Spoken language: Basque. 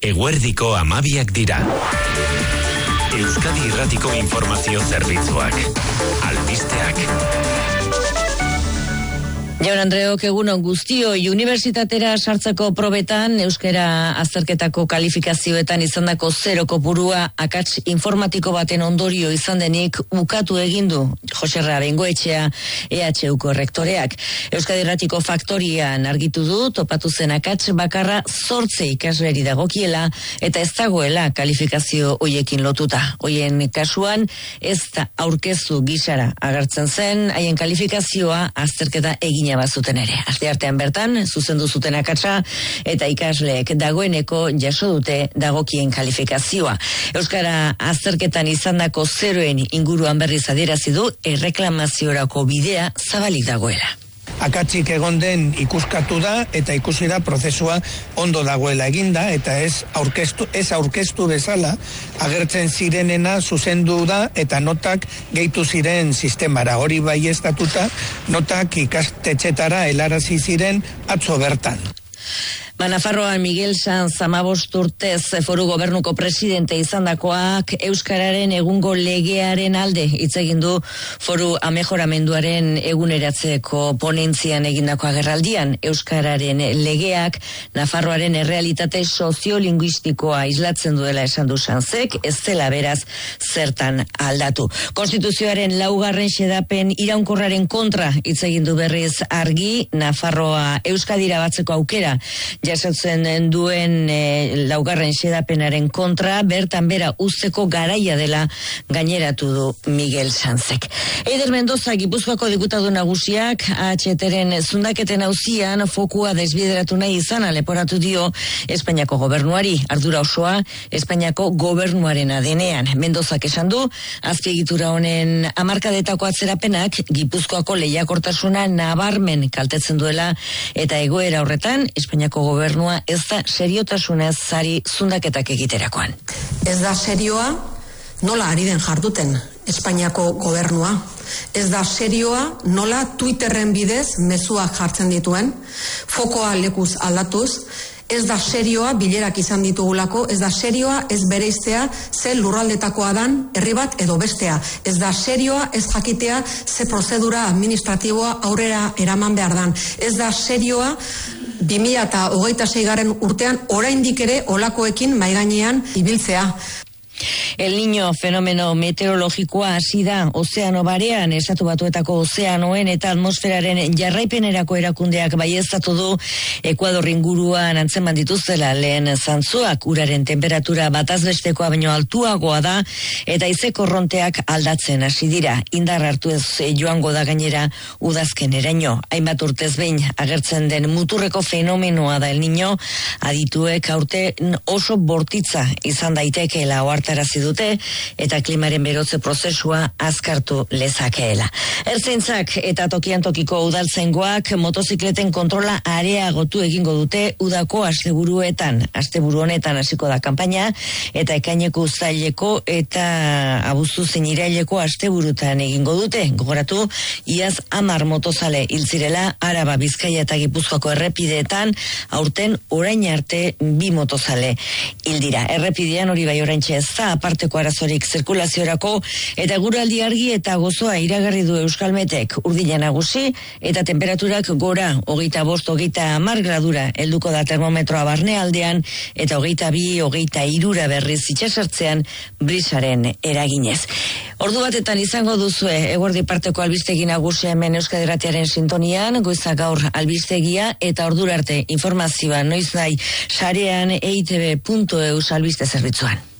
Eguerdiko 12 dira. Euskadi Irratiko informazio zerbitzuak. Albisteak. Jaun Andreok, egunon guztioi, unibertsitatera sartzeko probetan, euskara azterketako kalifikazioetan izandako 0 kopurua akats informatiko baten ondorio izan denik ukatu egindu Joserra Bengoetxea EHUko rektoreak. Euskadi Irratiko faktorian argitu du, topatu zen akats bakarra 8 ikasleri dagokiela eta ez dagoela kalifikazio hoiekin lotuta. Hoien kasuan ez da aurkeztu gisara agertzen zen, haien kalifikazioa azterketa egina bazuten ere. Asteartean bertan, zuzendu zuten akatsa eta ikasleek dagoeneko jaso dute dagokien kalifikazioa. Euskara azterketan izandako 0en inguruan berriz adierazi du erreklamaziorako bidea zabalik dagoela. Akatsik egon den ikuskatu da eta ikusi da prozesua ondo dagoela eginda eta ez aurkeztu bezala agertzen zirenena zuzendu da eta notak gehitu ziren sistemara. Hori baieztatuta notak ikastetxetara helarazi ziren atzo bertan. Nafarroan Miguel Sanz 15 urtez foru gobernuko presidente izandakoak euskararen egungo legearen alde hitz egin du foru amejoramenduaren eguneratzeko ponentzian egindako agerraldian. Euskararen legeak Nafarroaren errealitate soziolinguistikoa islatzen duela esan du Sanzek, ez dela beraz zertan aldatu. Konstituzioaren 4. xedapen iraunkorraren kontra hitz egin du berriz Argi, Nafarroa Euskadira batzeko aukera jasotzen duen 4. xedapenaren kontra, bertan bera uzteko garaia dela gaineratu du Miguel Sanzek. Eider Mendoza, Gipuzkoako diputatu nagusiak, AHTren zundaketen auzian fokua desbideratu nahi izana leporatu dio Espainiako gobernuari. Ardura osoa Espainiako gobernuarena denean. Mendozak esan du, azpiegitura honen hamarkadetako atzerapenak Gipuzkoako lehiakortasuna nabarmen kaltetzen duela eta egoera horretan Espainiako gobernua ez da seriotasunez ari zundaketak egiterakoan. Ez da serioa nola ari den jarduten Espainiako gobernua. Ez da serioa nola Twitterren bidez mezuak jartzen dituen, fokoa lekuz aldatuz. Ez da serioa bilerak izan ditugulako, ez da serioa ez bereiztea ze lurraldetakoa dan herri bat edo bestea. Ez da serioa ez jakitea ze prozedura administratiboa aurrera eraman behar dan. Ez da serioa 2026 urtean oraindik ere olakoekin maigainean ibiltzea. El Niño fenomeno meteorologikoa hasi da ozeano barean, Estatu Batuetako ozeanoen eta atmosferaren jarraipenerako erakundeak baieztatu du Ekuador inguruan antzeman dituztela lehen zantzuak. Uraren temperatura batazbestekoa baino altuagoa da eta haize korronteak aldatzen hasi dira. Indar hartu ez joango da gainera udazkeneraino. Hainbat urtez behin agertzen den muturreko fenomenoa da El Niño, adituek aurten oso bortitza izan daitekeela ohartarazi dute eta klimaren berotze prozesua azkartu lezakeela. Ertzaintzak eta tokian tokiko udaltzaingoak motozikleten kontrola areagotu egingo dute udako asteburuetan. Asteburu honetan hasiko da kanpaina eta ekaineko uztaileko eta abuztu zein iraileko asteburutan egingo dute. Gogoratu, iaz 10 motozale hil zirela Araba, Bizkaia eta Gipuzkoako errepideetan, aurten orain arte 2 motozale hil dira. Errepidean hori bai oraintxe ez da aparteko arazorik zirkulaziorako eta eguraldi argi eta gozoa iragarri du Euskalmetek. Urdina nagusi eta temperaturak gora 25-30 gradura helduko da termometroa barnealdean eta 22-23 berriz itsasertzean brisaren eraginez. Ordu batetan izango duzue eguerdi parteko albistegi nagusia hemen Euskadi Irratiaren sintonian, goiza gaur albistegia eta ordura arte informazioa noiz nahi sarean eitb.eus albiste zerbitzuan.